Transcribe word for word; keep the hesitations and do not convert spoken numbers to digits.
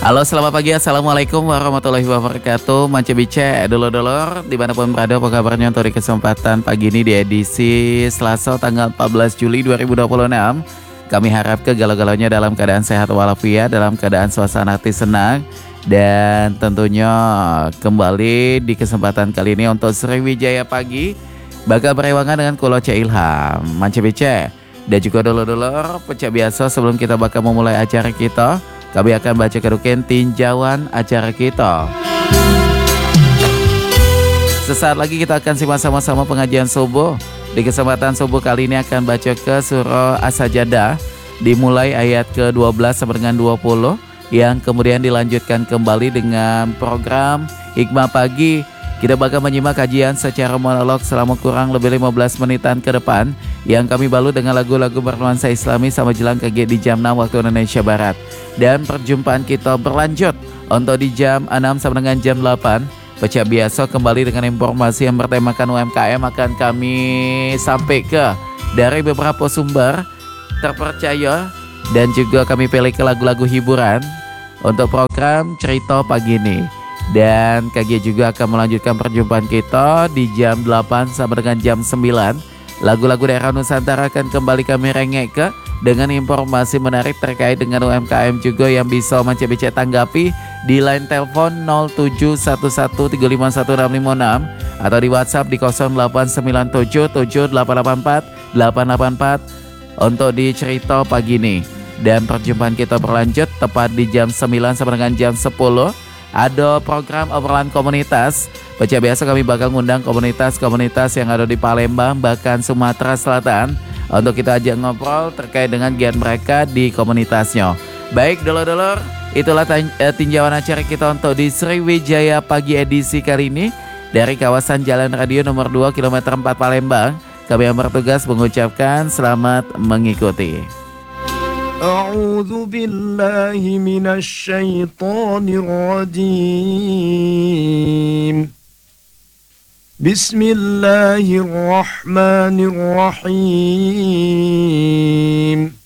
Halo, selamat pagi. Assalamualaikum warahmatullahi wabarakatuh. Manca bice, dulur-dulur dimanapun berada, apa kabarnya untuk di kesempatan pagi ini di edisi Selasa tanggal empat belas Juli dua ribu dua puluh enam. Kami harap kegalau-galaunya dalam keadaan sehat walafiat, dalam keadaan suasana hati senang. Dan tentunya kembali di kesempatan kali ini untuk Sriwijaya Pagi bakal berewangan dengan Kulo C Ilham, Manca bice. Dan juga dulur-dulur, pecah biasa sebelum kita bakal memulai acara kita, kami akan baca kerukin tinjauan acara kita. Sesaat lagi kita akan simak sama-sama pengajian subuh. Di kesempatan subuh kali ini akan baca ke surah As-Sajdah, dimulai ayat ke dua belas sampai dengan dua puluh, yang kemudian dilanjutkan kembali dengan program Hikmah Pagi. Kita bakal menyimak kajian secara monolog selama kurang lebih lima belas menitan ke depan, yang kami balut dengan lagu-lagu bernuansa Islami sama jelang K G di jam enam waktu Indonesia Barat. Dan perjumpaan kita berlanjut untuk di jam enam sampai dengan jam delapan. Pecah biasa kembali dengan informasi yang bertemakan U M K M akan kami sampaikan dari beberapa sumber terpercaya, dan juga kami pilih ke lagu-lagu hiburan untuk program Cerita Pagi ini. Dan K G juga akan melanjutkan perjumpaan kita di jam delapan sampai dengan jam sembilan. Lagu-lagu daerah Nusantara akan kembali kami rengek ke dengan informasi menarik terkait dengan U M K M juga yang bisa Manca bice tanggapi di line telepon nol tujuh satu satu tiga lima satu enam lima enam atau di WhatsApp di nol delapan sembilan tujuh tujuh delapan delapan empat delapan delapan empat untuk di Cerita Pagi ini. Dan perjumpaan kita berlanjut tepat di jam sembilan sampai dengan jam sepuluh. Ada program obrolan komunitas. Baca biasa kami bakal ngundang komunitas-komunitas yang ada di Palembang bahkan Sumatera Selatan untuk kita ajak ngobrol terkait dengan giat mereka di komunitasnya. Baik dulur-dulur, itulah tinjauan acara kita untuk di Sriwijaya Pagi edisi kali ini dari kawasan Jalan Radio nomor dua kilometer empat Palembang. Kami yang bertugas mengucapkan selamat mengikuti. أعوذ بالله من الشيطان الرجيم بسم الله الرحمن الرحيم